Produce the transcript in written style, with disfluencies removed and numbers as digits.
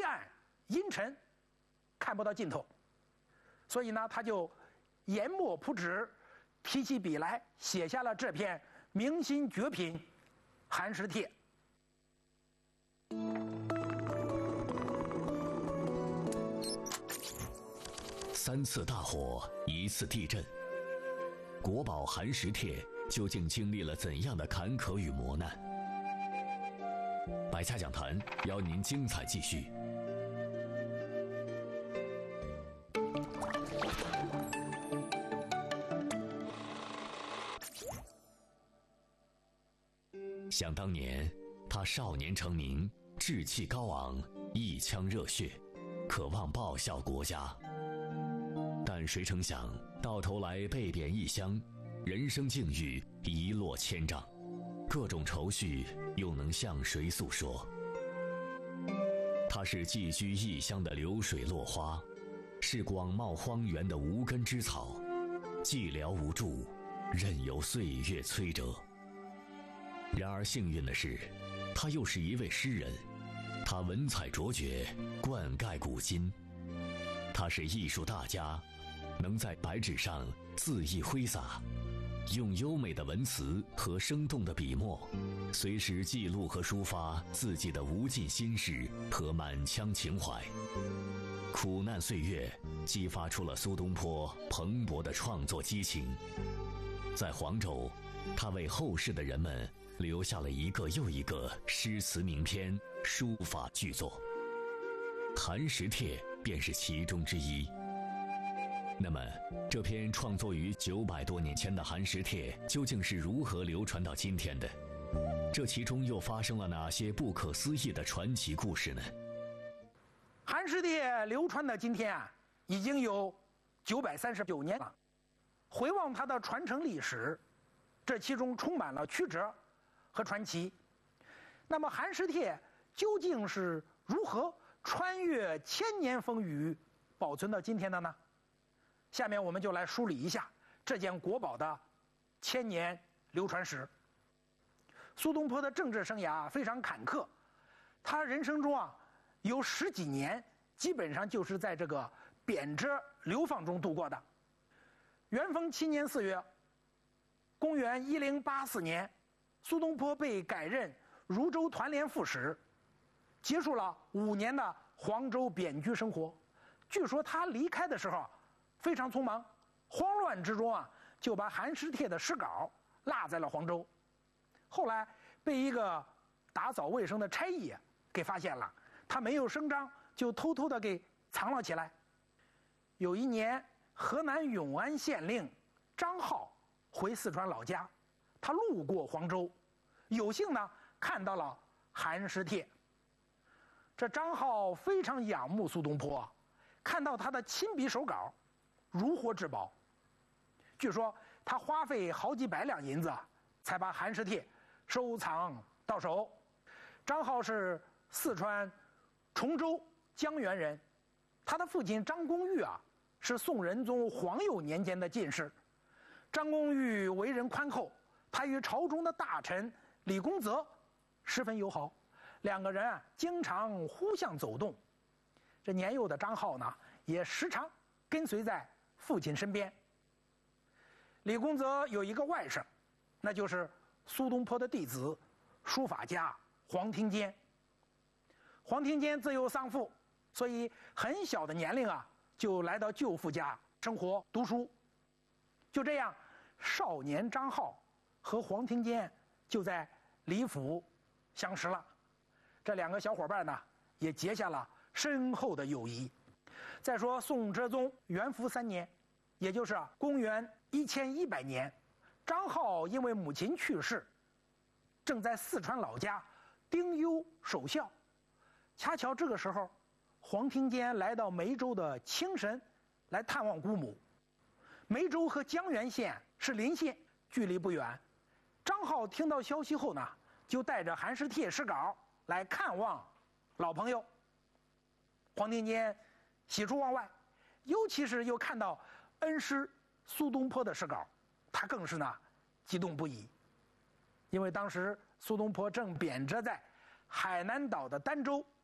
暗阴沉，看不到尽头。所以呢，他就研墨铺纸，提起笔来写下了这篇明心绝品《寒食帖》。 3次大火，1次地震，国宝《寒食帖》究竟经历了怎样的坎坷与磨难？百家讲坛邀您精彩继续。想当年，他少年成名，志气高昂，一腔热血，渴望报效国家。但谁成想，到头来被贬异乡，人生境遇一落千丈，各种愁绪又能向谁诉说？他是寄居异乡的流水落花，是广袤荒原的无根之草，寂寥无助，任由岁月摧折。然而幸运的是，他又是一位诗人，他文采卓绝，灌溉古今。他是艺术大家，能在白纸上恣意挥洒，用优美的文词和生动的笔墨，随时记录和抒发自己的无尽心事和满腔情怀。苦难岁月激发出了苏东坡蓬勃的创作激情。在黄州，他为后世的人们留下了一个又一个诗词名篇、书法巨作，《寒食帖》便是其中之一。那么，这篇创作于900多年前的《寒食帖》究竟是如何流传到今天的？这其中又发生了哪些不可思议的传奇故事呢？ 《寒食帖》流传到今天啊，已经有939年了。回望它的传承历史，这其中充满了曲折和传奇。那么，《寒食帖》究竟是如何穿越千年风雨，保存到今天的呢？下面我们就来梳理一下这件国宝的千年流传史。苏东坡的政治生涯非常坎坷，他人生中啊有10几年基本上就是在这个贬谪流放中度过的。元丰7年4月，公元1084年，苏东坡被改任汝州团练副使，结束了5年的黄州贬居生活。据说他离开的时候非常匆忙，慌乱之中啊，就把《寒食帖》的诗稿落在了黄州。后来被一个打扫卫生的差役给发现了，他没有声张，就偷偷的给藏了起来。有一年，河南永安县令张浩回四川老家，他路过黄州，有幸呢看到了《寒食帖》。这张浩非常仰慕苏东坡，看到他的亲笔手稿，如获至宝。据说他花费好几百两银子，才把《寒食帖》收藏到手。张浩是四川崇州江源人，他的父亲张公玉啊，是宋仁宗皇佑年间的进士。张公玉为人宽厚，他与朝中的大臣李公泽十分友好，两个人啊经常互相走动。这年幼的张浩呢，也时常跟随在父亲身边。李公泽有一个外甥，那就是苏东坡的弟子，书法家黄庭坚。黄庭坚自幼丧父，所以很小的年龄啊，就来到舅父家生活读书。就这样，少年张浩和黄庭坚就在李府相识了。这两个小伙伴呢，也结下了深厚的友谊。再说宋哲宗元符3年，也就是公元1100年，张浩因为母亲去世，正在四川老家丁忧守孝。恰巧这个时候，黄庭坚来到梅州的青神来探望姑母。梅州和江源县是邻县，距离不远。张浩听到消息后呢，就带着《寒食帖》诗稿来看望老朋友。黄庭坚喜出望外，尤其是又看到恩师苏东坡的诗稿，他更是呢激动不已。因为当时苏东坡正贬谪在海南岛的儋州，